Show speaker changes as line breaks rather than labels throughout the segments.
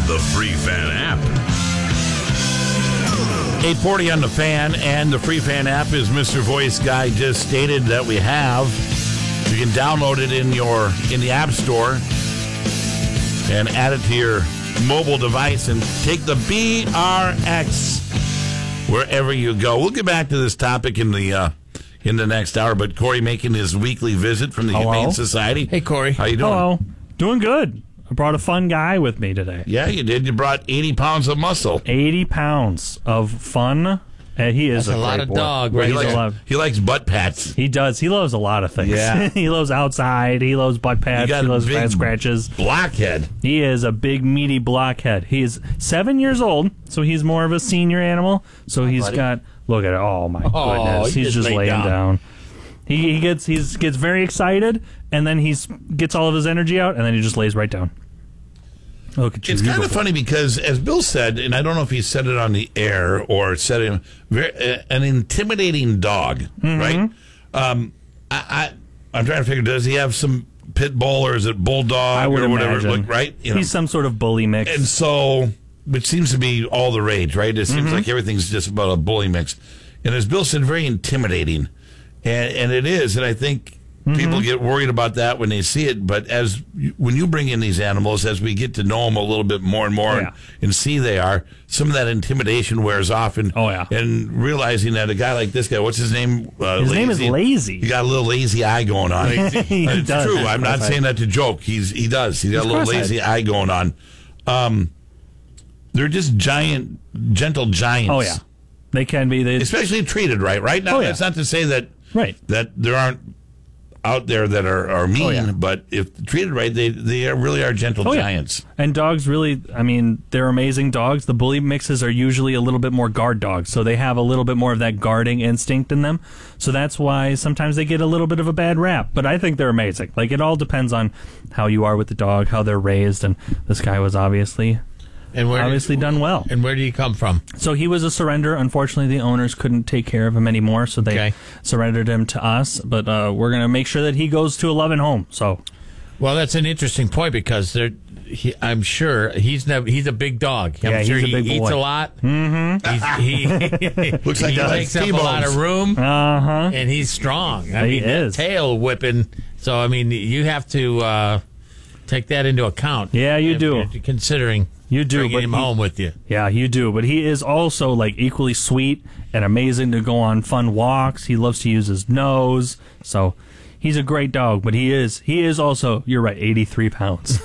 the Free Fan app.
840 on the Fan and the Free Fan app, as Mr. Voice Guy just stated that we have. You can download it in the App Store and add it to your mobile device and take the BRX wherever you go. We'll get back to this topic in the next hour, but Corey making his weekly visit from the Humane Society.
Hey, Corey.
How you doing?
Hello. Doing good. I brought a fun guy with me today.
Yeah, you did. You brought 80 pounds of muscle.
80 pounds of fun. And he is
That's a lot of dog, right?
He likes butt pats.
He does. He loves a lot of things.
Yeah.
He loves outside. He loves butt pats. He loves fat scratches.
Blockhead.
He is a big, meaty blockhead. He is 7 years old, so he's more of a senior animal. So he's got... Look at it. Oh, my goodness. He's just laying down. He gets very excited, and then he gets all of his energy out, and then he just lays right down. Look at you.
It's kind of funny because, as Bill said, and I don't know if he said it on the air or said it, an intimidating dog, right? I'm trying to figure, does he have some pit bull or is it bulldog or whatever?
Imagine.
Right?
He's some sort of bully mix.
And so, which seems to be all the rage, right? It seems like everything's just about a bully mix. And as Bill said, very intimidating. And it is. And I think people get worried about that when they see it. But when you bring in these animals, as we get to know them a little bit more and more and see some of that intimidation wears off. And realizing that a guy like this guy, what's his name?
His name is Lazy.
He got a little lazy eye going on. It's
does.
true. I'm not saying that to joke. He does. He's got a little lazy eye going on. They're just gentle giants.
Oh, yeah. They can be.
Especially treated right. Right now, that's not to say that there aren't out there that are mean, but if treated right, they really are gentle giants.
And dogs really, I mean, they're amazing dogs. The bully mixes are usually a little bit more guard dogs, so they have a little bit more of that guarding instinct in them. So that's why sometimes they get a little bit of a bad rap. But I think they're amazing. Like, it all depends on how you are with the dog, how they're raised, and this guy was obviously done well.
And where did he come from?
So he was a surrender. Unfortunately, the owners couldn't take care of him anymore, so they surrendered him to us. But we're going to make sure that he goes to a loving home. So,
well, that's an interesting point because I'm sure he's a big dog. I'm sure he eats a lot. Mm-hmm. He looks like he takes up a lot of room. And he's strong. I mean,
is
tail whipping. So I mean, you have to take that into account.
Yeah, you do.
Considering.
You do,
bringing him home with you.
Yeah, you do. But he is also like equally sweet and amazing to go on fun walks. He loves to use his nose. So he's a great dog. But he is also, you're right, 83 pounds.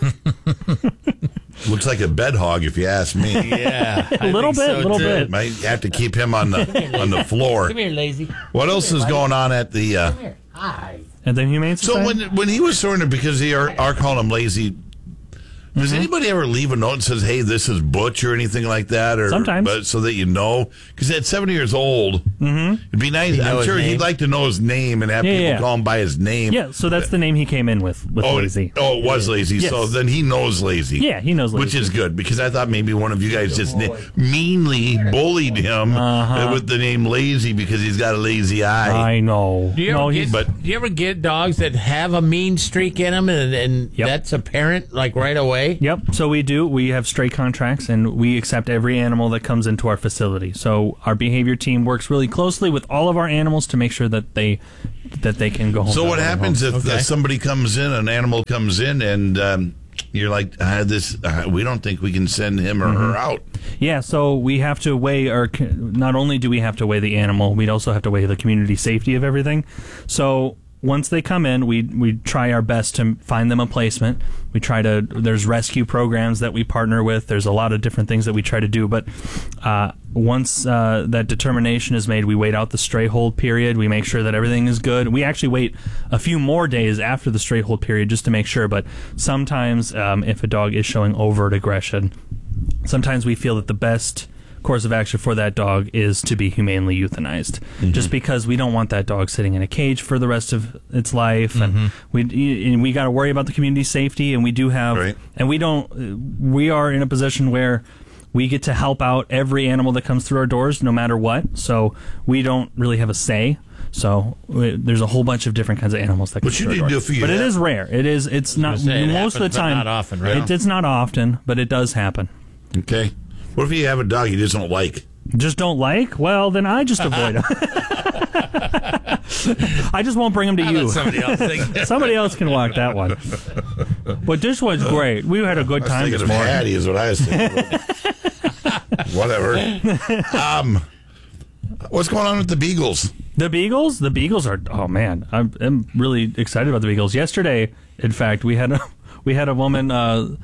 Looks like a bed hog, if you ask me.
Yeah,
a little bit.
Might have to keep him on the floor.
Come here, Lazy.
What else is going on at the?
Come here. Hi.
And then Humane Society.
So when he was surrendered, because they are calling him Lazy. Does anybody ever leave a note and says, "Hey, this is Butch" or anything like that? Or
sometimes,
but so that you know, because at 70 years old, it'd be nice. I'm sure he'd like to know his name and have people call him by his name.
Yeah, so that's the name he came in with Lazy.
Oh, it was Lazy. Yes. So then he knows Lazy.
Yeah, he knows Lazy,
which is good because I thought maybe one of you guys just meanly bullied him with the name Lazy because he's got a lazy eye.
I know.
Do you ever get dogs that have a mean streak in them and that's apparent like right away?
Yep. So we do. We have stray contracts, and we accept every animal that comes into our facility. So our behavior team works really closely with all of our animals to make sure that they can go home.
So what happens if somebody comes in, an animal comes in, and you're like, we don't think we can send him or her out?
Yeah, so we have to weigh not only do we have to weigh the animal, we also have to weigh the community safety of everything. So once they come in, we try our best to find them a placement. There's rescue programs that we partner with. There's a lot of different things that we try to do. But once that determination is made, we wait out the stray hold period. We make sure that everything is good. We actually wait a few more days after the stray hold period just to make sure. But sometimes if a dog is showing overt aggression, sometimes we feel that the best course of action for that dog is to be humanely euthanized, just because we don't want that dog sitting in a cage for the rest of its life, and we got to worry about the community safety, and we do have, and we are in a position where we get to help out every animal that comes through our doors, no matter what. So we don't really have a say. So there's a whole bunch of different kinds of animals that come through our doors. But it is rare. It's not most of the time.
Not often, right?
It's not often, but it does happen.
Okay. What if you have a dog you just don't like?
Just don't like? Well, then I just avoid him. I just won't bring him to you. Somebody else can walk that one. But this one's great. We had a good time this morning.
Hattie is what I was thinking. Whatever. What's going on with the Beagles?
The Beagles? The Beagles are, oh man, I'm really excited about the Beagles. Yesterday, in fact, we had a woman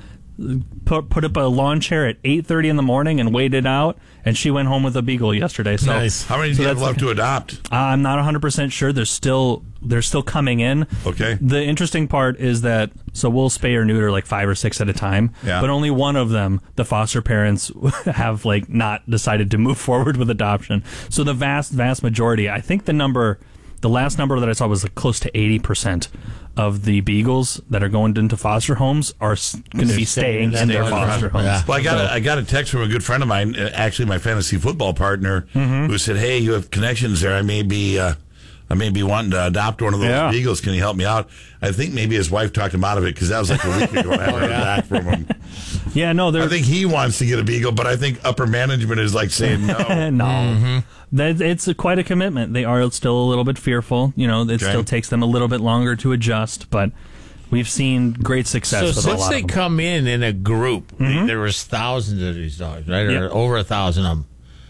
put up a lawn chair at 8:30 in the morning and waited out, and she went home with a Beagle yesterday. So,
nice. How many do you have left to adopt?
I'm not 100% sure. They're still coming in.
Okay.
The interesting part is that, so we'll spay or neuter like 5 or 6 at a time, but only one of them, the foster parents have like not decided to move forward with adoption. So the vast majority, I think the last number that I saw was like close to 80% of the Beagles that are going into foster homes are going to be staying in their foster homes. Yeah.
Well, I got a text from a good friend of mine, actually my fantasy football partner, who said, "Hey, you have connections there. I may be wanting to adopt one of those Beagles. Can you help me out?" I think maybe his wife talked him out of it because that was like a week ago. I haven't heard back from him.
Yeah, no,
I think he wants to get a Beagle, but I think upper management is like saying no.
No. Mm-hmm. It's quite a commitment. They are still a little bit fearful. You know, it still takes them a little bit longer to adjust, but we've seen great success with a lot of them.
So since they come in a group, there was thousands of these dogs, right? Or over 1,000 of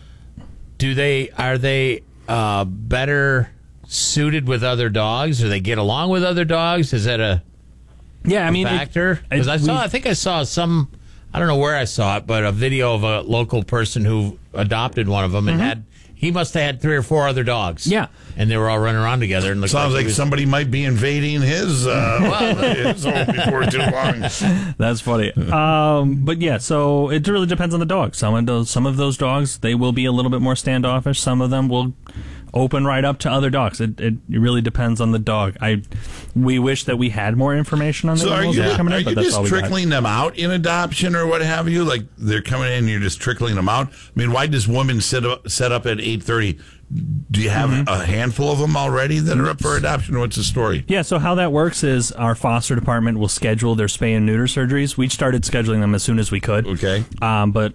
them. Are they better suited with other dogs? Do they get along with other dogs? Is that a factor? Because I think I saw some, I don't know where I saw it, but a video of a local person who adopted one of them and he must have had 3 or 4 other dogs.
Yeah.
And they were all running around together. And
sounds like somebody might be invading his home before too long.
That's funny. But yeah, so it really depends on the dog. Some of those dogs, they will be a little bit more standoffish. Some of them will open right up to other dogs. It really depends on the dog. We wish that we had more information on the animals that are coming in, but that's all we got.
Are you just trickling them out in adoption or what have you? Like they're coming in and you're just trickling them out? I mean, why does women set up at 8:30? Do you have a handful of them already that are up for adoption? What's the story?
Yeah, so how that works is our foster department will schedule their spay and neuter surgeries. We started scheduling them as soon as we could.
Okay.
But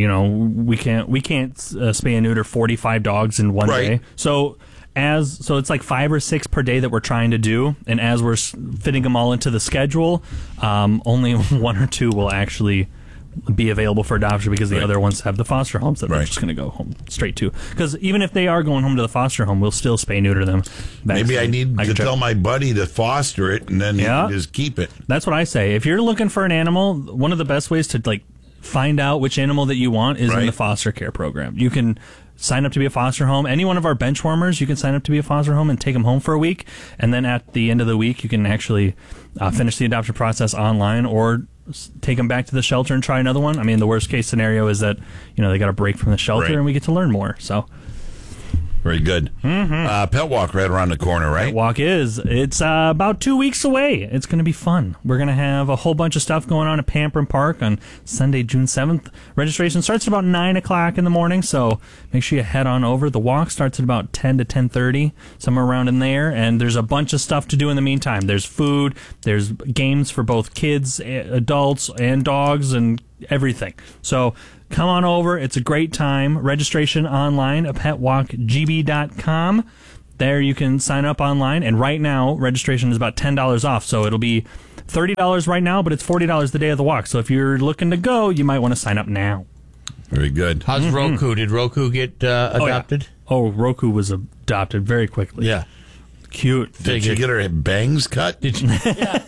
we can't spay and neuter 45 dogs in one day. So it's like 5 or 6 per day that we're trying to do, and as we're fitting them all into the schedule, only 1 or 2 will actually be available for adoption because the other ones have the foster homes that they're just going to go home straight to. Because even if they are going home to the foster home, we'll still spay neuter them.
Maybe I need to tell my buddy to foster it, and then just keep it.
That's what I say. If you're looking for an animal, one of the best ways to find out which animal that you want is in the foster care program. You can sign up to be a foster home. Any one of our bench warmers, you can sign up to be a foster home and take them home for a week. And then at the end of the week, you can actually finish the adoption process online or take them back to the shelter and try another one. I mean, the worst case scenario is that they got a break from the shelter and we get to learn more. So
very good. Pet Walk right around the corner, right?
Pet Walk it's about 2 weeks away. It's going to be fun. We're going to have a whole bunch of stuff going on at Pamprin Park on Sunday, June 7th. Registration starts at about 9 o'clock in the morning, so make sure you head on over. The walk starts at about 10 to 10:30, somewhere around in there, and there's a bunch of stuff to do in the meantime. There's food, there's games for both kids, adults, and dogs, and everything. So come on over. It's a great time. Registration online at petwalkgb.com. There you can sign up online. And right now, registration is about $10 off. So it'll be $30 right now, but it's $40 the day of the walk. So if you're looking to go, you might want to sign up now.
Very good.
How's Roku? Did Roku get adopted?
Oh, Roku was adopted very quickly.
Yeah.
Cute.
Did you get her bangs cut?
Did you?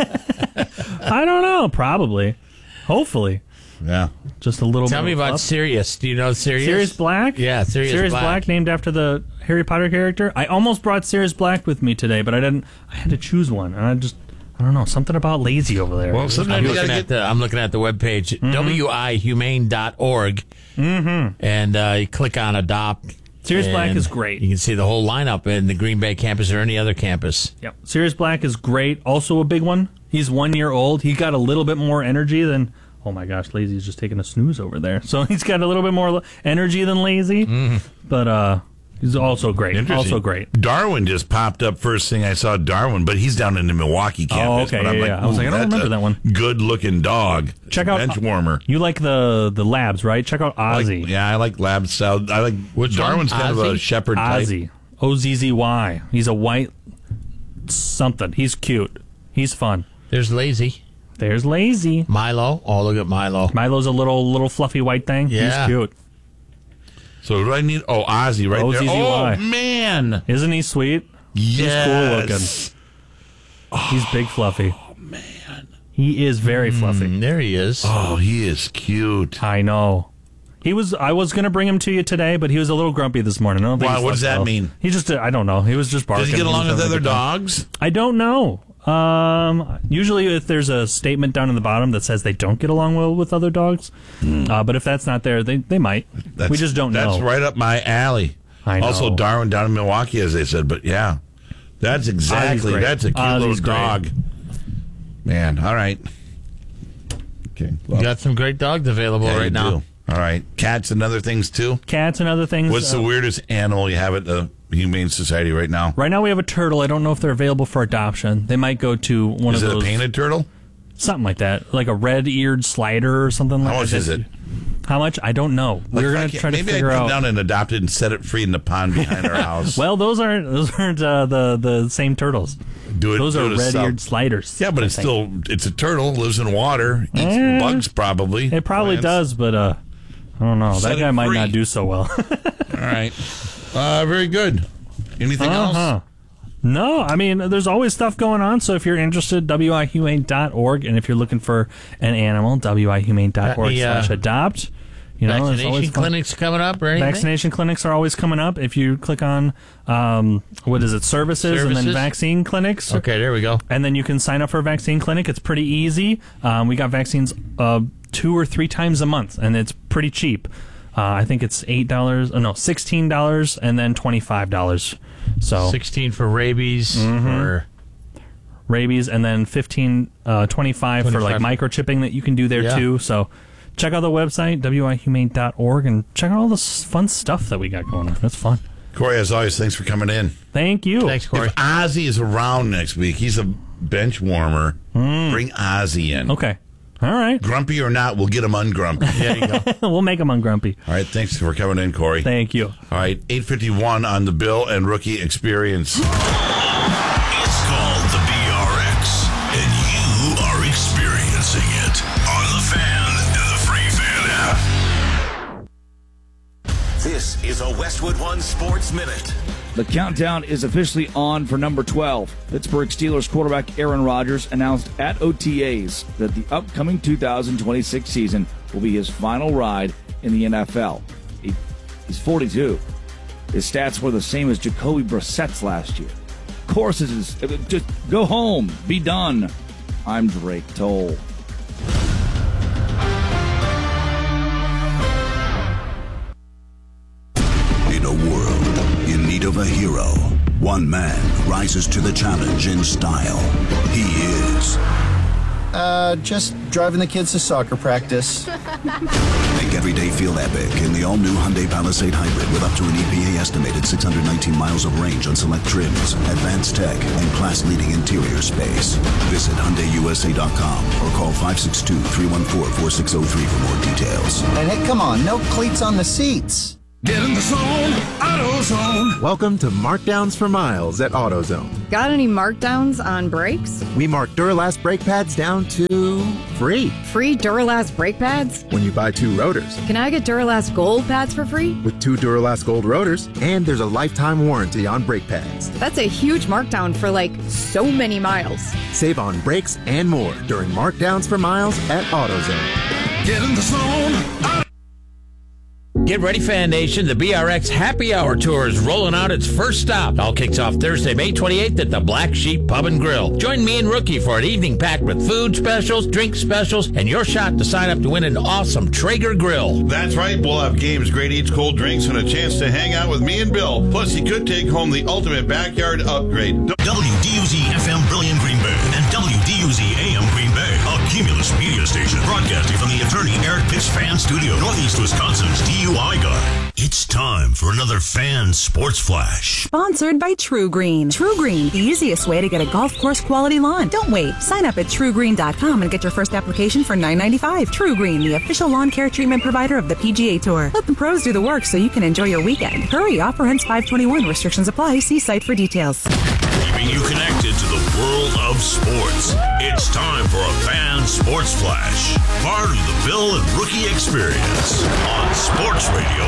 I don't know. Probably. Hopefully.
Yeah.
Just a little bit.
Tell me about Sirius. Do you know Sirius?
Sirius Black?
Yeah, Sirius
Black, named after the Harry Potter character. I almost brought Sirius Black with me today, but I didn't. I had to choose one, and I don't know, something about lazy over there.
Well,
I'm looking at the webpage, wihumane.org, and you click on Adopt.
Sirius Black is great.
You can see the whole lineup in the Green Bay campus or any other campus.
Yep. Sirius Black is great. Also a big one. He's 1 year old. He got a little bit more energy than... Oh my gosh, Lazy's just taking a snooze over there. So he's got a little bit more energy than Lazy. But He's also great. Also great.
Darwin just popped up first thing I saw Darwin, but he's down in the Milwaukee campus.
Oh, okay. I was like, I don't remember that one.
Good looking dog.
Check out
bench warmer.
You like the labs, right? Check out Ozzy.
I like lab style. I like Darwin's kind of a shepherd type.
Ozzy. Ozzy. He's a white something. He's cute. He's fun.
There's Lazy.
Milo.
Oh, look at Milo.
Milo's a little fluffy white thing.
Yeah.
He's cute.
So do I need... Oh, Ozzy right there.
O-Z-Z-Y.
Oh, man.
Isn't he sweet?
Yes.
He's cool looking. He's big fluffy.
Oh, man.
He is very fluffy.
There he is.
Oh, he is cute.
I know. I was going to bring him to you today, but he was a little grumpy this morning. I don't think
what does that mean?
He just... I don't know. He was just barking.
Does he get along with other dogs?
I don't know. Usually if there's a statement down in the bottom that says they don't get along well with other dogs, but if that's not there, they might. We just don't know.
That's right up my alley.
I know.
Also Darwin down in Milwaukee, as they said, but yeah, that's exactly, that's a cute little dog. Man, all right. Okay.
You got some great dogs available right now.
Do. All right. Cats and other things too?
Cats and other things.
What's the weirdest animal you have at the Humane Society right now?
Right now we have a turtle. I don't know if they're available for adoption. They might go to one of those.
Is it a painted turtle?
Something like that. Like a red-eared slider or something like that.
How much is it?
How much? I don't know. We're going to try to figure out.
Maybe I come down and adopt it and set it free in the pond behind our house.
Well, those aren't the same turtles. Those are red-eared sliders.
Yeah, but it's a turtle, lives in water, eats bugs probably.
It probably does, but I don't know. That guy might not do so well.
All right. Very good. Anything else?
No, I mean, there's always stuff going on, so if you're interested, wihumane.org, and if you're looking for an animal, wihumane.org/adopt.
Vaccination clinics coming up or anything?
Vaccination clinics are always coming up. If you click on, services, and then vaccine clinics.
Okay, there we go.
And then you can sign up for a vaccine clinic. It's pretty easy. We got vaccines 2 or 3 times a month, and it's pretty cheap. I think it's $16, and then $25. So
16 for rabies, or
rabies, and then 25 for like microchipping that you can do there too. So check out the website wihumane.org and check out all the fun stuff that we got going on. That's fun.
Corey, as always, thanks for coming in.
Thank you.
Thanks, Corey.
If Ozzy is around next week, he's a bench warmer. Bring Ozzy in.
Okay. All right.
Grumpy or not, we'll get him ungrumpy.
There you go.
We'll make him ungrumpy.
All right. Thanks for coming in, Corey.
Thank you.
All right. 8:51 on the Bill and Rookie Experience.
It's called the BRX, and you are experiencing it on the Fan and the Free Fan app. This is a Westwood One Sports Minute.
The countdown is officially on for number 12. Pittsburgh Steelers quarterback Aaron Rodgers announced at OTAs that the upcoming 2026 season will be his final ride in the NFL. He's 42. His stats were the same as Jacoby Brissett's last year. Of course, just go home, be done. I'm Drake Toll.
In a world in need of a hero, one man rises to the challenge in style. He is...
just driving the kids to soccer practice.
Make every day feel epic in the all-new Hyundai Palisade Hybrid with up to an EPA-estimated 619 miles of range on select trims, advanced tech, and class-leading interior space. Visit HyundaiUSA.com or call 562-314-4603 for more details.
And hey, come on, no cleats on the seats.
Get in the zone, AutoZone.
Welcome to Markdowns for Miles at AutoZone.
Got any markdowns on brakes?
We mark Duralast brake pads down to free.
Free Duralast brake pads?
When you buy 2 rotors.
Can I get Duralast Gold pads for free?
With 2 Duralast Gold rotors, and there's a lifetime warranty on brake pads.
That's a huge markdown for so many miles.
Save on brakes and more during Markdowns for Miles at AutoZone.
Get in the zone.
Get ready, Fan Nation. The BRX Happy Hour Tour is rolling out its first stop. All kicks off Thursday, May 28th at the Black Sheep Pub and Grill. Join me and Rookie for an evening packed with food specials, drink specials, and your shot to sign up to win an awesome Traeger grill.
That's right. We'll have games, great eats, cold drinks, and a chance to hang out with me and Bill. Plus, you could take home the ultimate backyard upgrade.
WDUZ-FM Brilliant Green Bay and WDUZ-AM Green Bay, a Cumulus media station broadcasting from the Attorney Eric Pitts
Brewers Fan Studio, Northeast Wisconsin's DUI guard. It's time for another Fan Sports Flash.
Sponsored by True Green. True Green, the easiest way to get a golf course quality lawn. Don't wait. Sign up at TrueGreen.com and get your first application for $9.95. True Green, the official lawn care treatment provider of the PGA Tour. Let the pros do the work so you can enjoy your weekend. Hurry, offer ends 5/21. Restrictions apply. See site for details.
Keeping you connected to the world of sports. It's time for a Fan Sports Flash. Part of the Bill and Rookie Experience on Sports Radio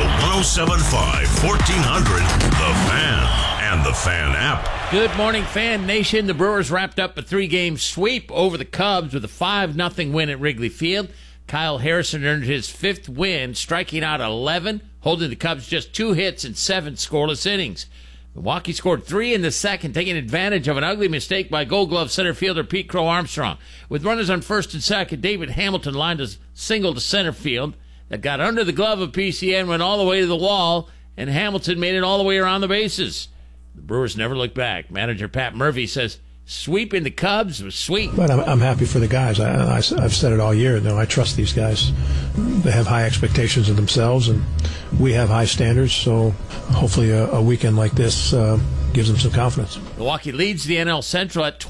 107.5, 1400, The Fan, and the Fan app.
Good morning, Fan Nation. The Brewers wrapped up a 3-game sweep over the Cubs with a 5-0 win at Wrigley Field. Kyle Harrison earned his 5th win, striking out 11, holding the Cubs just 2 hits in 7 scoreless innings. Milwaukee scored 3 in the second, taking advantage of an ugly mistake by Gold Glove center fielder Pete Crow Armstrong. With runners on first and second, David Hamilton lined a single to center field that got under the glove of PCN, went all the way to the wall, and Hamilton made it all the way around the bases. The Brewers never looked back. Manager Pat Murphy says sweeping the Cubs was sweet.
But I'm happy for the guys. I've said it all year. I trust these guys. They have high expectations of themselves, and we have high standards. So hopefully a weekend like this gives them some confidence.
Milwaukee leads the NL Central at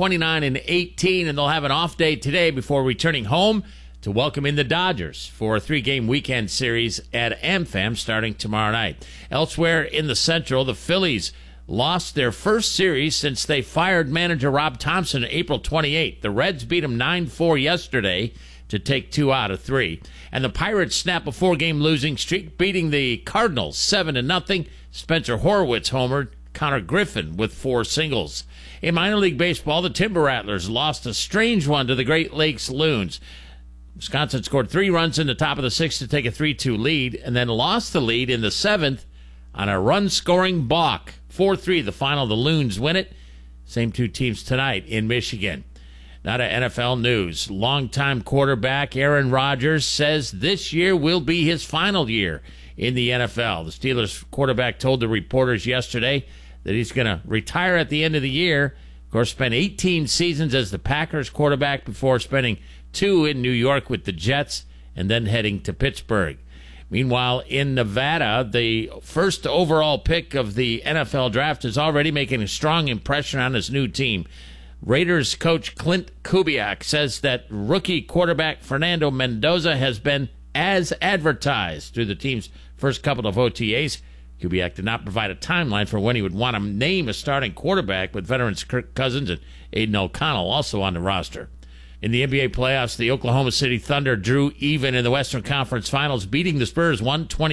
29-18, and they'll have an off day today before returning home to welcome in the Dodgers for a 3-game weekend series at AmFam starting tomorrow night. Elsewhere in the Central, the Phillies lost their first series since they fired manager Rob Thompson April 28th. The Reds beat them 9-4 yesterday to take 2 out of 3. And the Pirates snap a 4-game losing streak, beating the Cardinals 7-0. Spencer Horwitz homered, Connor Griffin with 4 singles. In minor league baseball, the Timber Rattlers lost a strange one to the Great Lakes Loons. Wisconsin scored 3 runs in the top of the 6th to take a 3-2 lead, and then lost the lead in the 7th on a run-scoring balk. 4-3 the final. The Loons win it. Same 2 teams tonight in Michigan. Now to NFL news. Longtime quarterback Aaron Rodgers says this year will be his final year in the NFL. The Steelers quarterback told the reporters yesterday that he's going to retire at the end of the year. Of course, spent 18 seasons as the Packers quarterback before spending 2 in New York with the Jets and then heading to Pittsburgh. Meanwhile, in Nevada, the first overall pick of the NFL draft is already making a strong impression on his new team. Raiders coach Clint Kubiak says that rookie quarterback Fernando Mendoza has been as advertised through the team's first couple of OTAs. Kubiak did not provide a timeline for when he would want to name a starting quarterback, with veterans Kirk Cousins and Aiden O'Connell also on the roster. In the NBA playoffs, the Oklahoma City Thunder drew even in the Western Conference Finals, beating the Spurs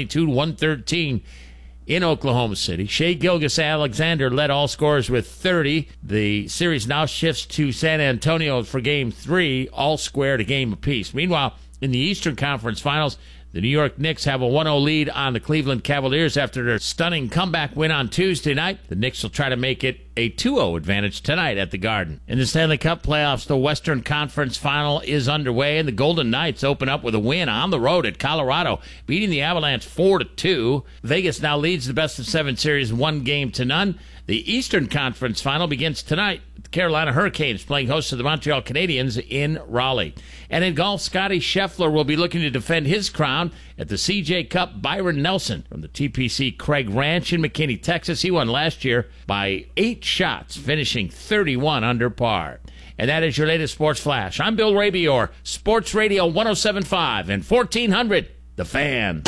122-113 in Oklahoma City. Shai Gilgeous-Alexander led all scorers with 30. The series now shifts to San Antonio for Game 3, all squared a game apiece. Meanwhile, in the Eastern Conference Finals, the New York Knicks have a 1-0 lead on the Cleveland Cavaliers after their stunning comeback win on Tuesday night. The Knicks will try to make it a 2-0 advantage tonight at the Garden. In the Stanley Cup playoffs, the Western Conference Final is underway, and the Golden Knights open up with a win on the road at Colorado, beating the Avalanche 4-2. Vegas now leads the best-of-7 series 1-0. The Eastern Conference Final begins tonight. The Carolina Hurricanes playing host to the Montreal Canadiens in Raleigh. And in golf, Scotty Scheffler will be looking to defend his crown at the CJ Cup. Byron Nelson from the TPC Craig Ranch in McKinney, Texas. He won last year by 8 shots, finishing 31 under par. And that is your latest Sports Flash. I'm Bill Rabior, Sports Radio 107.5 and 1400, The Fan.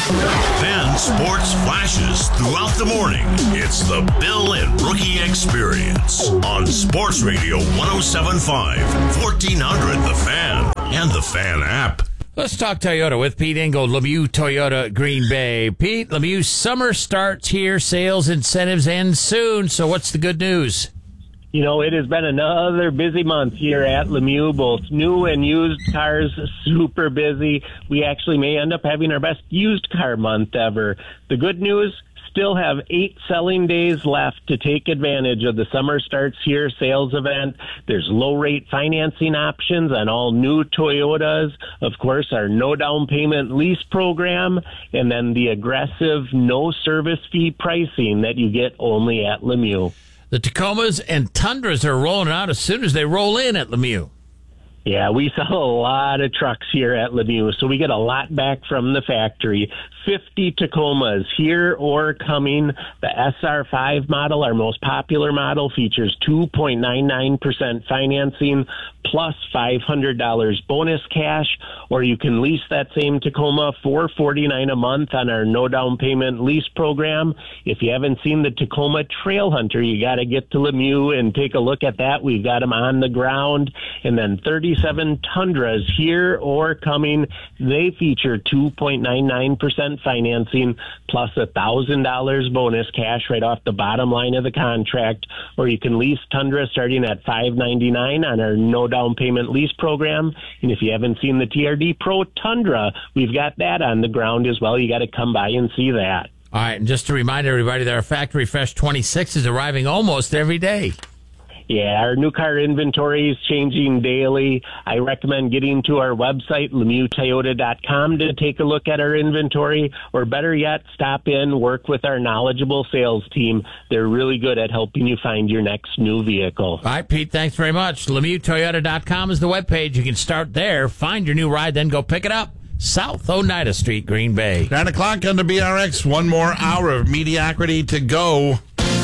Fan Sports Flashes throughout the morning. It's the Bill and Rookie Experience on Sports Radio 107.5, 1400, The Fan, and the Fan app.
Let's talk Toyota with Pete Engel, Lemieux Toyota, Green Bay. Pete, Lemieux summer starts here. Sales incentives end soon. So what's the good news?
You know, it has been another busy month here at Lemieux, both new and used cars, super busy. We actually may end up having our best used car month ever. The good news, still have 8 selling days left to take advantage of the Summer Starts Here sales event. There's low-rate financing options on all new Toyotas. Of course, our no-down payment lease program, and then the aggressive no-service fee pricing that you get only at Lemieux.
The Tacomas and Tundras are rolling out as soon as they roll in at Lemieux.
Yeah, we sell a lot of trucks here at Lemieux, so we get a lot back from the factory. 50 Tacomas here or coming. The SR5 model, our most popular model, features 2.99% financing plus $500 bonus cash, or you can lease that same Tacoma for $449 a month on our no down payment lease program. If you haven't seen the Tacoma Trail Hunter, you got to get to Lemieux and take a look at that. We've got them on the ground. And then 37 Tundras here or coming. They feature 2.99% financing plus $1,000 bonus cash right off the bottom line of the contract, or you can lease Tundra starting at $599 on our no down payment lease program. And if you haven't seen the TRD Pro Tundra, we've got that on the ground as well. You got to come by and see that.
All right, and just to remind everybody that our Factory Fresh 26 is arriving almost every day.
Yeah, our new car inventory is changing daily. I recommend getting to our website, LemieuxToyota.com, to take a look at our inventory, or better yet, stop in, work with our knowledgeable sales team. They're really good at helping you find your next new vehicle.
All right, Pete, thanks very much. LemieuxToyota.com is the webpage. You can start there, find your new ride, then go pick it up. South Oneida Street, Green Bay.
9 o'clock on the BRX. One more hour of mediocrity to go.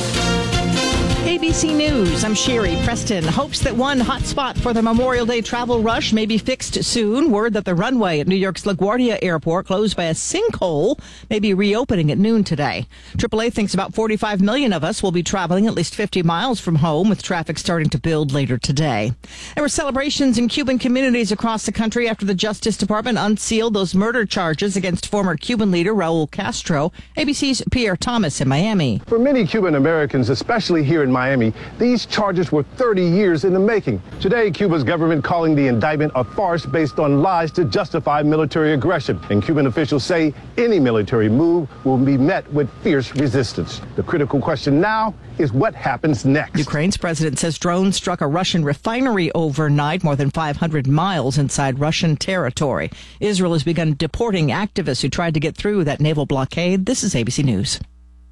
ABC News, I'm Sherry Preston. Hopes that one hot spot for the Memorial Day travel rush may be fixed soon. Word that the runway at New York's LaGuardia Airport, closed by a sinkhole, may be reopening at noon today. AAA thinks about 45 million of us will be traveling at least 50 miles from home, with traffic starting to build later today. There were celebrations in Cuban communities across the country after the Justice Department unsealed those murder charges against former Cuban leader Raul Castro. ABC's Pierre Thomas in Miami.
For many Cuban Americans, especially here in Miami, these charges were 30 years in the making. Today, Cuba's government calling the indictment a farce based on lies to justify military aggression. And Cuban officials say any military move will be met with fierce resistance. The critical question now is what happens next.
Ukraine's president says drones struck a Russian refinery overnight, more than 500 miles inside Russian territory. Israel has begun deporting activists who tried to get through that naval blockade. This is ABC News.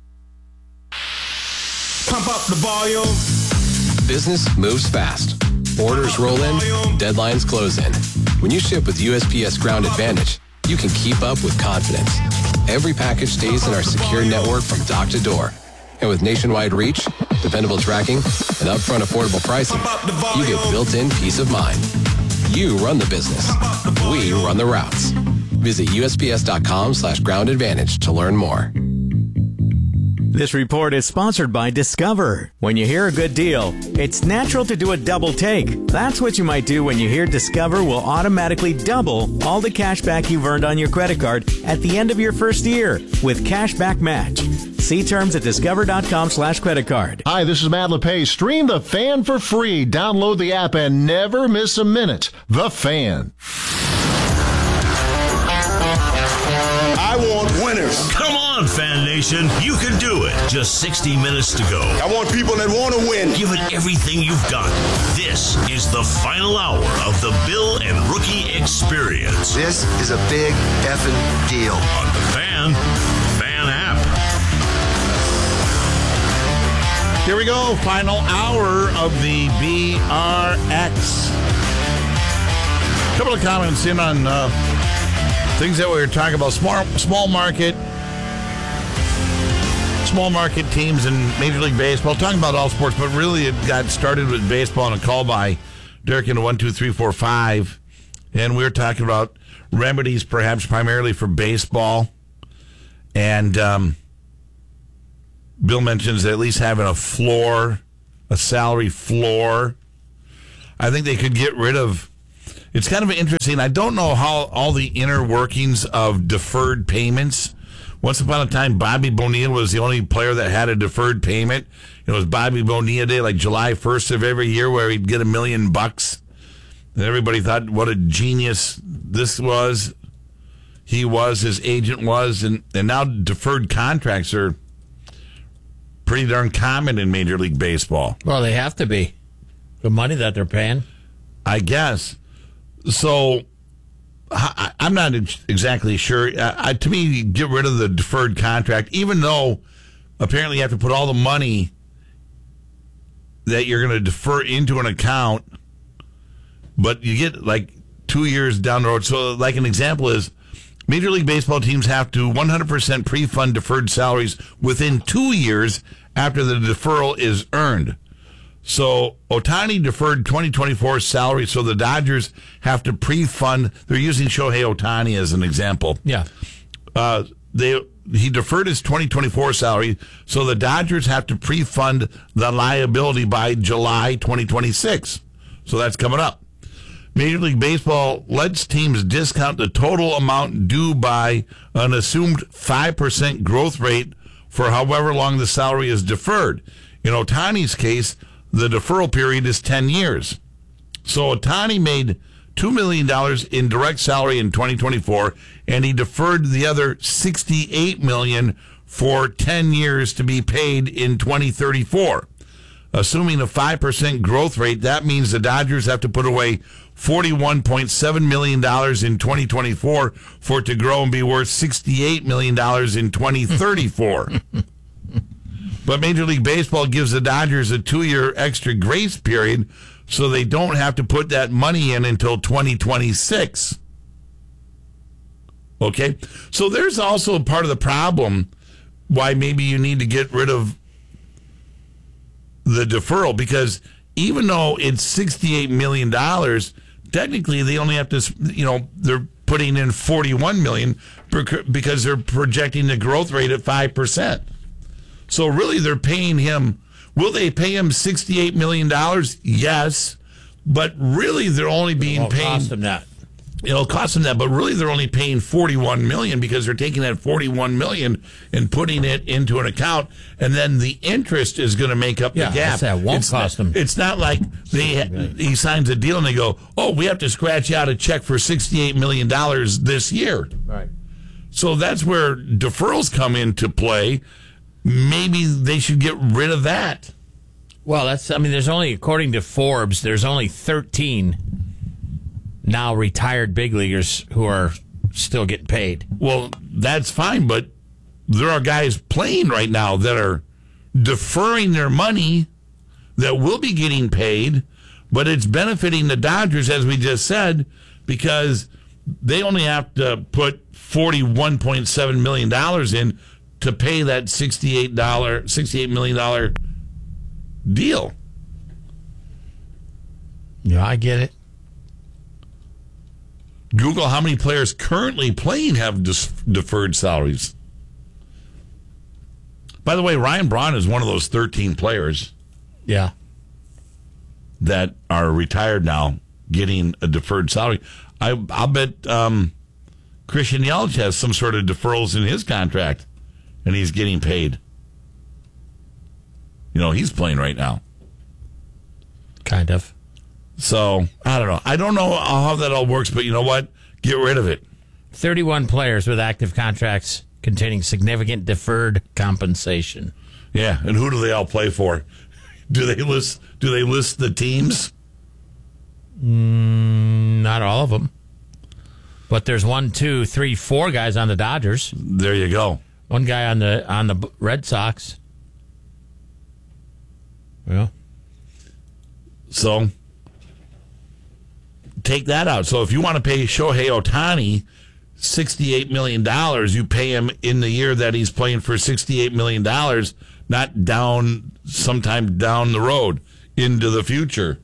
Pump up the volume.
Business moves fast. Orders roll in, deadlines close in. When you ship with USPS Ground Advantage, you can keep up with confidence. Every package stays in our secure network from dock to door. And with nationwide reach, dependable tracking, and upfront affordable pricing, you get built-in peace of mind. You run the business. We run the routes. Visit USPS.com/Ground Advantage to learn more.
This report is sponsored by Discover. When you hear a good deal, it's natural to do a double take. That's what you might do when you hear Discover will automatically double all the cash back you've earned on your credit card at the end of your first year with Cashback Match. See terms at discover.com/creditcard.
Hi, this is Matt LePay. Stream The Fan for free. Download the app and never miss a minute. The Fan.
I want winners. Come on, Fan Nation. You can do it. Just 60 minutes to go.
I want people that want to win.
Give it everything you've got. This is the final hour of the Bill and Rookie Experience.
This is a big effing deal.
On the Fan app.
Here we go. Final hour of the BRX. A couple of comments in on things that we were talking about. Small market teams in Major League Baseball. Talking about all sports, but really it got started with baseball and a call by Derek into 1, 2, 3, 4, 5. And we were talking about remedies perhaps primarily for baseball. And Bill mentions at least having a floor, a salary floor. I think they could get rid of. It's kind of interesting. I don't know how all the inner workings of deferred payments. Once upon a time, Bobby Bonilla was the only player that had a deferred payment. It was Bobby Bonilla Day, like July 1st of every year, where he'd get $1 million. And everybody thought what a genius this was. He was, his agent was, and now deferred contracts are pretty darn common in Major League Baseball.
Well, they have to be. The money that they're paying.
I guess. So I'm not exactly sure. To me, get rid of the deferred contract, even though apparently you have to put all the money that you're going to defer into an account but you get like 2 years down the road. So like an example is Major League Baseball teams have to 100% pre-fund deferred salaries within 2 years after the deferral is earned. So Ohtani deferred 2024 salary, so the Dodgers have to pre-fund. They're using Shohei Ohtani as an example.
Yeah.
He deferred his 2024 salary, so the Dodgers have to pre-fund the liability by July 2026. So that's coming up. Major League Baseball lets teams discount the total amount due by an assumed 5% growth rate for however long the salary is deferred. In Ohtani's case, the deferral period is 10 years. So Ohtani made $2 million in direct salary in 2024, and he deferred the other $68 million for 10 years to be paid in 2034. Assuming a 5% growth rate, that means the Dodgers have to put away $41.7 million in 2024 for it to grow and be worth $68 million in 2034. But Major League Baseball gives the Dodgers a 2-year extra grace period so they don't have to put that money in until 2026. Okay? So there's also a part of the problem why maybe you need to get rid of the deferral, because even though it's $68 million, technically they only have to, they're putting in $41 million because they're projecting the growth rate at 5%. So really they're paying him. Will they pay him $68 million? Yes. But really they're only being paid.
Cost them that.
It'll cost them that, but really they're only paying $41 million because they're taking that $41 million and putting it into an account, and then the interest is going to make up the gap.
That won't cost them.
It's not like he signs a deal and they go, oh, we have to scratch out a check for $68 million this year.
Right.
So that's where deferrals come into play. Maybe they should get rid of that.
Well, there's only, according to Forbes, there's only 13 now retired big leaguers who are still getting paid.
Well, that's fine, but there are guys playing right now that are deferring their money that will be getting paid, but it's benefiting the Dodgers, as we just said, because they only have to put $41.7 million in to pay that $68 million deal.
Yeah, I get it.
Google how many players currently playing have deferred salaries. By the way, Ryan Braun is one of those 13 players.
Yeah.
That are retired now, getting a deferred salary. I'll bet Christian Yelich has some sort of deferrals in his contract, and he's getting paid. He's playing right now.
Kind of.
So, I don't know. I don't know how that all works, but you know what? Get rid of it.
31 players with active contracts containing significant deferred compensation.
Yeah, and who do they all play for? Do they list the teams?
Not all of them. But there's 1, 2, 3, 4 guys on the Dodgers.
There you go.
One guy on the Red Sox. Yeah.
So take that out. So if you want to pay Shohei Ohtani $68 million, you pay him in the year that he's playing for $68 million, not sometime down the road into the future.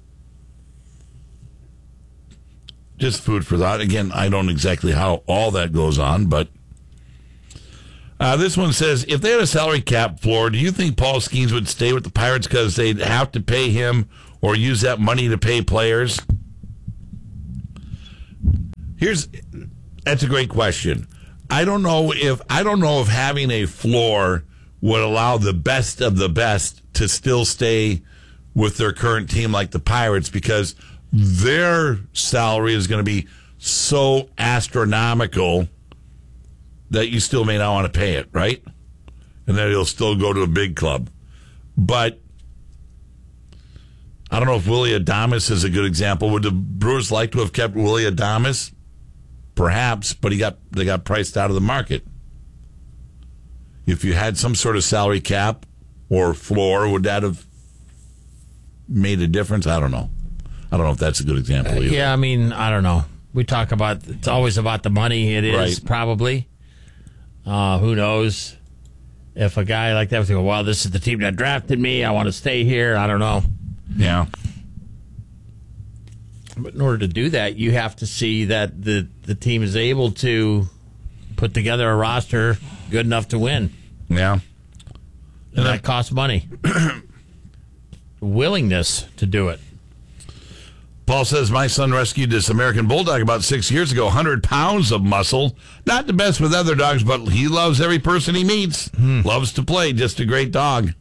Just food for thought. Again, I don't exactly how all that goes on, but this one says, if they had a salary cap floor, do you think Paul Skeens would stay with the Pirates because they'd have to pay him or use that money to pay players? That's a great question. I don't know if having a floor would allow the best of the best to still stay with their current team like the Pirates, because their salary is going to be so astronomical that you still may not want to pay it, right? And then he'll still go to a big club. But I don't know if Willy Adames is a good example. Would the Brewers like to have kept Willy Adames? Perhaps, but they got priced out of the market. If you had some sort of salary cap or floor, would that have made a difference? I don't know. I don't know if that's a good example either.
Yeah, I mean, I don't know. We talk about, it's always about the money. It is, probably. Who knows? If a guy like that was going, well, this is the team that drafted me. I want to stay here. I don't know.
Yeah.
But in order to do that, you have to see that the team is able to put together a roster good enough to win.
Yeah.
And that costs money. Willingness to do it.
Paul says, my son rescued this American Bulldog about 6 years ago, 100 pounds of muscle. Not the best with other dogs, but he loves every person he meets. Loves to play. Just a great dog.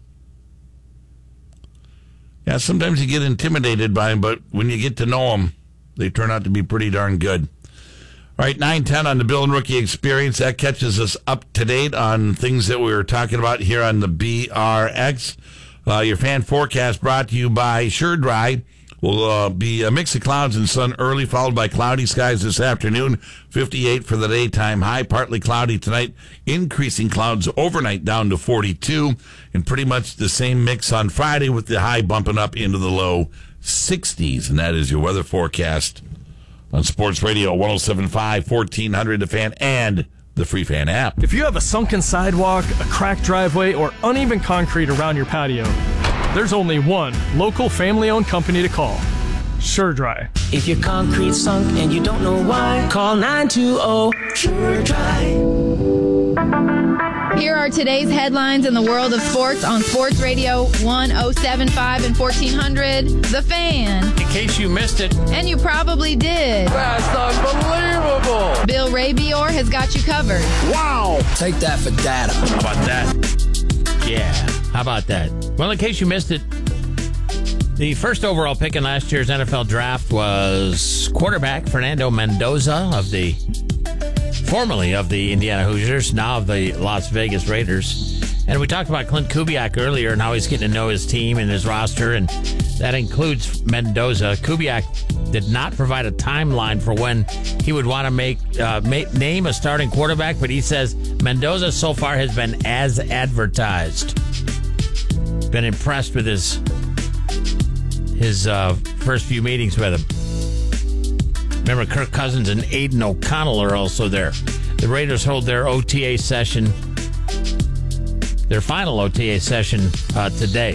Yeah, sometimes you get intimidated by them, but when you get to know them, they turn out to be pretty darn good. All right, 9:10 on the Bill and Rookie Experience. That catches us up to date on things that we were talking about here on the BRX. Your fan forecast brought to you by SureDry. Will be a mix of clouds and sun early, followed by cloudy skies this afternoon. 58 for the daytime high, partly cloudy tonight. Increasing clouds overnight down to 42. And pretty much the same mix on Friday with the high bumping up into the low 60s. And that is your weather forecast on Sports Radio 107.5, 1400 The Fan, and the Free Fan app.
If you have a sunken sidewalk, a cracked driveway, or uneven concrete around your patio, there's only one local family-owned company to call. SureDry.
If your concrete sunk and you don't know why, call 920-SureDry.
Here are today's headlines in the world of sports on Sports Radio 107.5 and 1400. The Fan.
In case you missed it.
And you probably did.
That's unbelievable.
Bill Rabior has got you covered.
Wow. Take that for data.
How about that? Yeah. How about that? Well, in case you missed it, the first overall pick in last year's NFL draft was quarterback Fernando Mendoza formerly of the Indiana Hoosiers, now of the Las Vegas Raiders. And we talked about Clint Kubiak earlier and how he's getting to know his team and his roster, and that includes Mendoza. Kubiak did not provide a timeline for when he would want to name a starting quarterback, but he says Mendoza so far has been as advertised. Been impressed with his first few meetings with him. Remember, Kirk Cousins and Aiden O'Connell are also there. The Raiders hold their OTA session, their final OTA session today.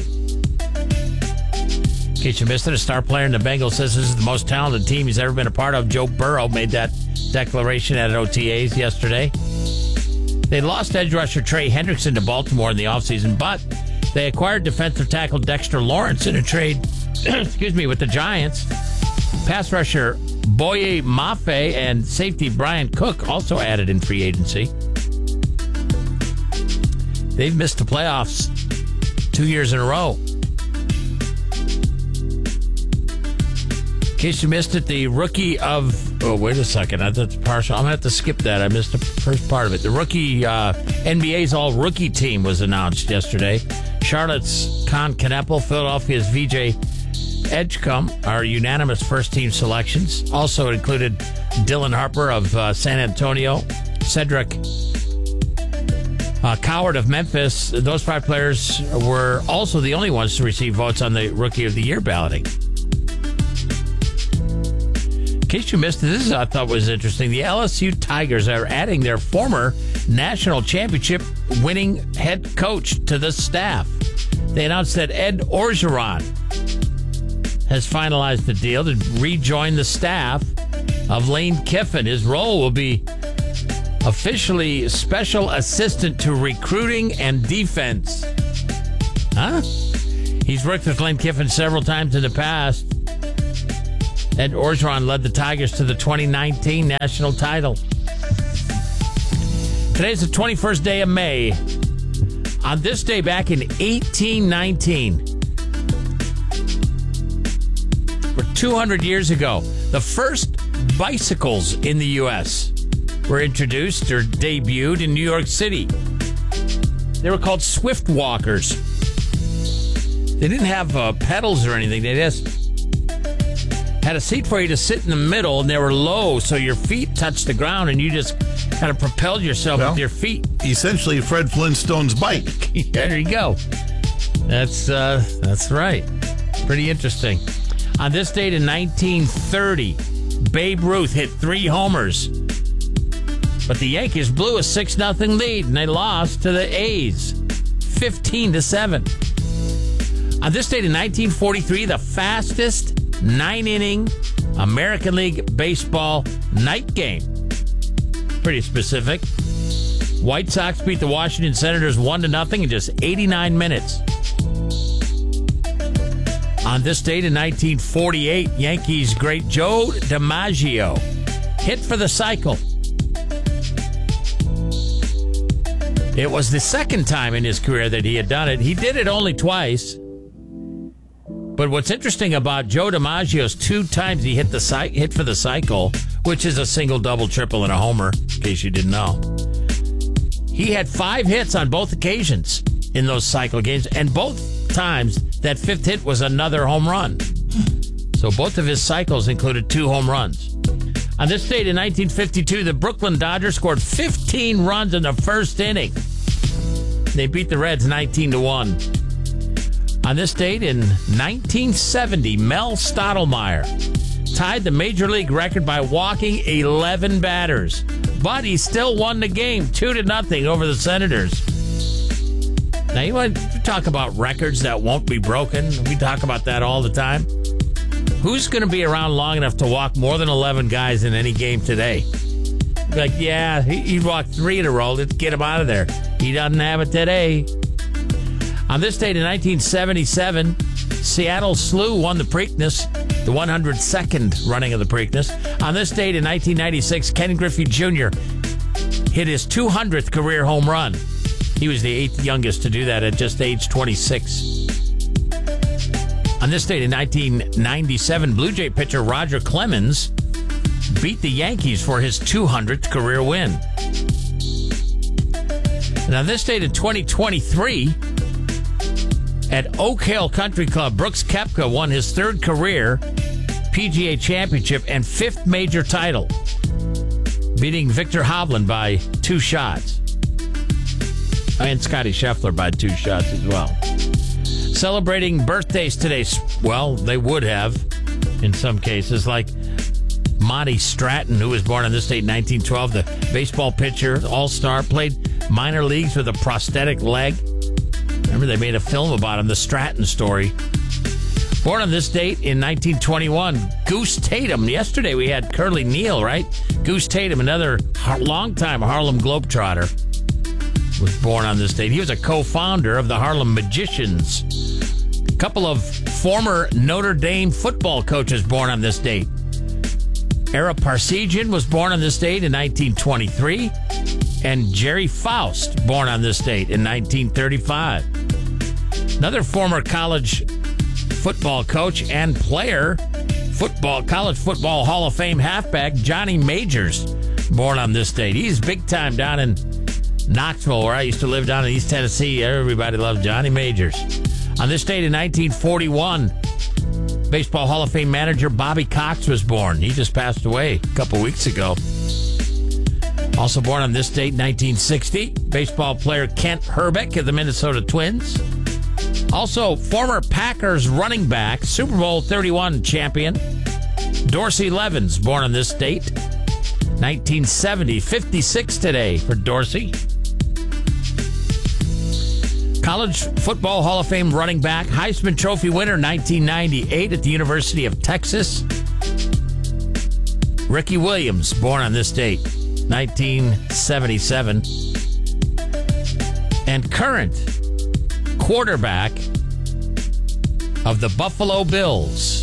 In case you missed it, a star player in the Bengals says this is the most talented team he's ever been a part of. Joe Burrow made that declaration at OTAs yesterday. They lost edge rusher Trey Hendrickson to Baltimore in the offseason, but they acquired defensive tackle Dexter Lawrence in a trade with the Giants. Pass rusher Boye Mafe and safety Brian Cook also added in free agency. They've missed the playoffs 2 years in a row. In case you missed it, the rookie of... Oh, wait a second. That's partial. I'm going to have to skip that. I missed the first part of it. The rookie NBA's all-rookie team was announced yesterday. Charlotte's Con Kneppel, Philadelphia's VJ Edgecombe are unanimous first-team selections. Also included Dylan Harper of San Antonio, Cedric Coward of Memphis. Those five players were also the only ones to receive votes on the Rookie of the Year balloting. In case you missed it, this I thought was interesting. The LSU Tigers are adding their former national championship winning head coach to the staff. They announced that Ed Orgeron has finalized the deal to rejoin the staff of Lane Kiffin. His role will be officially special assistant to recruiting and defense. Huh? He's worked with Lane Kiffin several times in the past. Ed Orgeron led the Tigers to the 2019 national title. Today's the 21st day of May. On this day back in 1819, or 200 years ago, the first bicycles in the U.S. were introduced or debuted in New York City. They were called Swift Walkers. They didn't have pedals or anything. They just had a seat for you to sit in the middle, and they were low, so your feet touched the ground, and you just kind of propelled yourself with your feet.
Essentially, Fred Flintstone's bike.
There you go. That's right. Pretty interesting. On this date in 1930, Babe Ruth hit 3 homers. But the Yankees blew a 6-0 lead, and they lost to the A's 15-7. On this date in 1943, the fastest 9-inning American League Baseball night game. Pretty specific. White Sox beat the Washington Senators 1-0 in just 89 minutes. On this date in 1948, Yankees great Joe DiMaggio hit for the cycle. It was the second time in his career that he had done it. He did it only twice. But what's interesting about Joe DiMaggio's 2 times he hit for the cycle, which is a single, double, triple, and a homer, in case you didn't know. He had 5 hits on both occasions in those cycle games, and both times that 5th hit was another home run. So both of his cycles included 2 home runs. On this date in 1952, the Brooklyn Dodgers scored 15 runs in the first inning. They beat the Reds 19-1. On this date in 1970, Mel Stottlemyre tied the Major League record by walking 11 batters. But he still won the game 2-0 over the Senators. Now, you want to talk about records that won't be broken? We talk about that all the time. Who's going to be around long enough to walk more than 11 guys in any game today? Like, yeah, he walked 3 in a row. Let's get him out of there. He doesn't have it today. On this date in 1977, Seattle Slew won the Preakness, the 102nd running of the Preakness. On this date in 1996, Ken Griffey Jr. hit his 200th career home run. He was the 8th youngest to do that at just age 26. On this date in 1997, Blue Jay pitcher Roger Clemens beat the Yankees for his 200th career win. And on this date in 2023, at Oak Hill Country Club, Brooks Koepka won his 3rd career PGA Championship and 5th major title, beating Victor Hovland by 2 shots. And Scotty Scheffler by 2 shots as well. Celebrating birthdays today. Well, they would have in some cases, like Monty Stratton, who was born on this date in 1912, the baseball pitcher, all-star, played minor leagues with a prosthetic leg. Remember, they made a film about him, The Stratton Story. Born on this date in 1921, Goose Tatum. Yesterday we had Curly Neal, right? Goose Tatum, another longtime Harlem Globetrotter, was born on this date. He was a co-founder of the Harlem Magicians. A couple of former Notre Dame football coaches born on this date. Ara Parseghian was born on this date in 1923. And Jerry Faust, born on this date in 1935. Another former college football coach and player, college football Hall of Fame halfback, Johnny Majors, born on this date. He's big time down in Knoxville, where I used to live down in East Tennessee. Everybody loves Johnny Majors. On this date in 1941, Baseball Hall of Fame manager Bobby Cox was born. He just passed away a couple weeks ago. Also born on this date, 1960, baseball player Kent Hrbek of the Minnesota Twins. Also, former Packers running back, Super Bowl 31 champion, Dorsey Levens, born on this date, 1970, 56 today for Dorsey. College Football Hall of Fame running back, Heisman Trophy winner, 1998 at the University of Texas, Ricky Williams, born on this date, 1977. And current quarterback of the Buffalo Bills,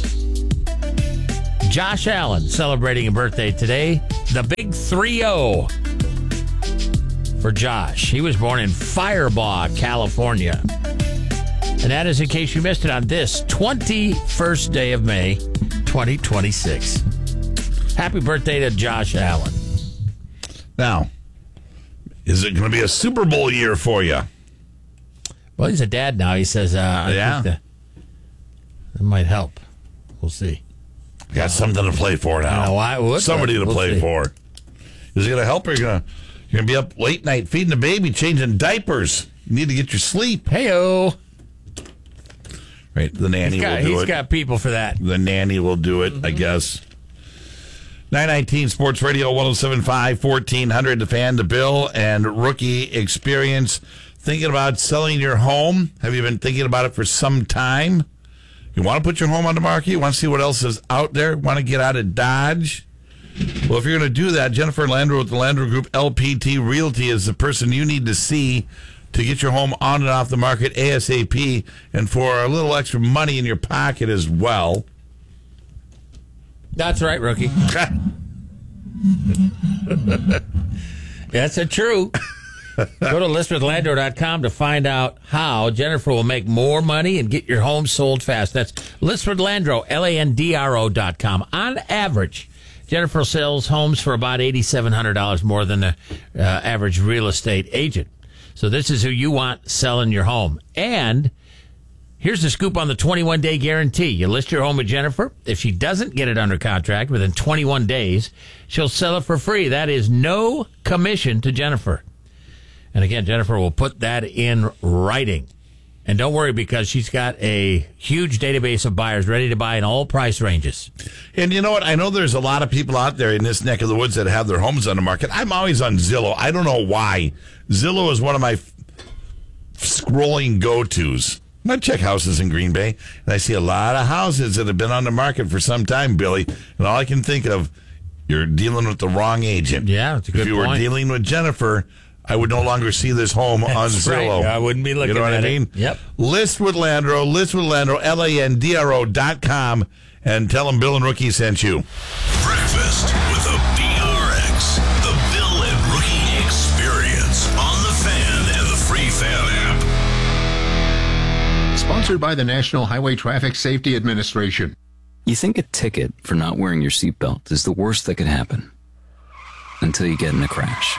Josh Allen, celebrating a birthday today. The big 3-0 for Josh. He was born in Firebaugh, California. And that is in case you missed it on this 21st day of May, 2026. Happy birthday to Josh Allen.
Now, is it going to be a Super Bowl year for you?
Well, he's a dad now. He says, I think that might help. We'll see.
Got something to play for now. Somebody to play for. Is it going to help, or you're going to be up late night feeding the baby, changing diapers? You need to get your sleep.
Hey-o.
Right, the nanny will do it.
He's got people for that.
The nanny will do it, I guess. 919 Sports Radio 107.5, 1400 The Fan, the Bill and Rookie Experience. Thinking about selling your home? Have you been thinking about it for some time? You want to put your home on the market? You want to see what else is out there? Want to get out of Dodge? Well, if you're going to do that, Jennifer Landreau with the Landreau Group LPT Realty is the person you need to see to get your home on and off the market ASAP and for a little extra money in your pocket as well.
That's right, Rookie. That's true. Go to listwithlandreau.com to find out how Jennifer will make more money and get your home sold fast. That's listwithlandreau, LANDRO.com. On average, Jennifer sells homes for about $8,700 more than the average real estate agent. So this is who you want selling your home. And here's the scoop on the 21-day guarantee. You list your home with Jennifer. If she doesn't get it under contract within 21 days, she'll sell it for free. That is no commission to Jennifer. And again, Jennifer will put that in writing. And don't worry, because she's got a huge database of buyers ready to buy in all price ranges.
And you know what? I know there's a lot of people out there in this neck of the woods that have their homes on the market. I'm always on Zillow. I don't know why. Zillow is one of my scrolling go-tos. I check houses in Green Bay, and I see a lot of houses that have been on the market for some time, Billy. And all I can think of, you're dealing with the wrong agent.
Yeah, that's a good point.
If you were dealing with Jennifer, I would no longer see this home on Zillow.
Right. I wouldn't be looking at it.
You know what I mean?
Yep.
List with Landreau, LANDRO.com, and tell them Bill and Rookie sent you.
Breakfast with the BRX, the Bill and Rookie Experience on the Fan and the Free Fan app.
Sponsored by the National Highway Traffic Safety Administration.
You think a ticket for not wearing your seatbelt is the worst that could happen until you get in a crash.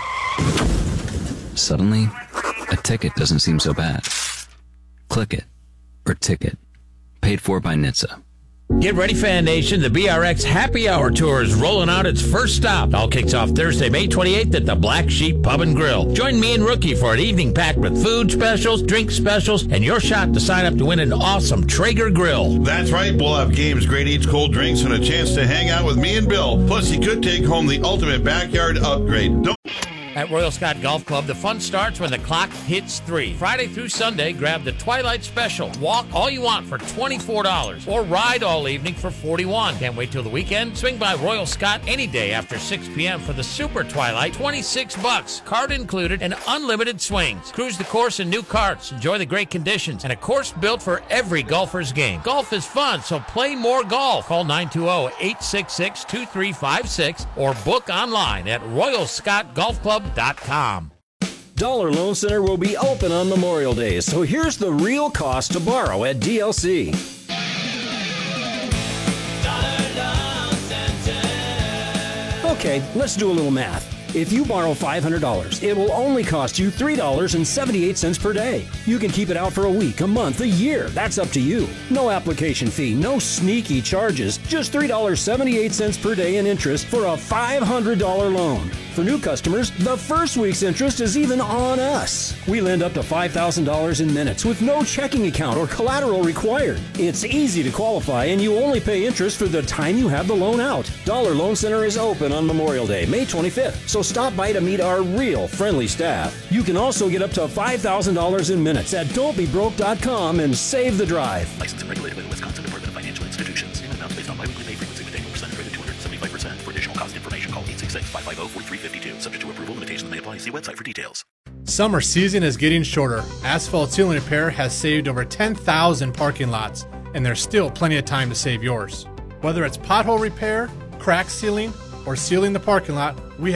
Suddenly, a ticket doesn't seem so bad. Click it, or ticket. Paid for by NHTSA.
Get ready, Fan Nation. The BRX Happy Hour Tour is rolling out its first stop. It all kicks off Thursday, May 28th at the Black Sheep Pub and Grill. Join me and Rookie for an evening packed with food specials, drink specials, and your shot to sign up to win an awesome Traeger grill.
That's right. We'll have games, great eats, cold drinks, and a chance to hang out with me and Bill. Plus, you could take home the ultimate backyard upgrade.
At Royal Scott Golf Club, the fun starts when the clock hits 3. Friday through Sunday, grab the Twilight Special. Walk all you want for $24 or ride all evening for $41. Can't wait till the weekend? Swing by Royal Scott any day after 6 p.m. for the Super Twilight, $26. Card included and unlimited swings. Cruise the course in new carts. Enjoy the great conditions and a course built for every golfer's game. Golf is fun, so play more golf. Call 920-866-2356 or book online at royalscottgolfclub.com.
Dollar Loan Center will be open on Memorial Day, so here's the real cost to borrow at DLC. Okay, let's do a little math. If you borrow $500, it will only cost you $3.78 per day. You can keep it out for a week, a month, a year. That's up to you. No application fee, no sneaky charges. Just $3.78 per day in interest for a $500 loan. For new customers, the first week's interest is even on us. We lend up to $5,000 in minutes with no checking account or collateral required. It's easy to qualify, and you only pay interest for the time you have the loan out. Dollar Loan Center is open on Memorial Day, May 25th, so stop by to meet our real friendly staff. You can also get up to $5,000 in minutes at don'tbebroke.com and save the drive.
Licensed and regulated by the Wisconsin Department of Financial Institutions. Payment amounts based on biweekly pay frequency with annual percentage rate of 275%. For additional cost information, call 866-550-4352. Subject to approval, limitations may apply. See website for details.
Summer season is getting shorter. Asphalt Ceiling Repair has saved over 10,000 parking lots, and there's still plenty of time to save yours. Whether it's pothole repair, crack sealing, or sealing the parking lot, we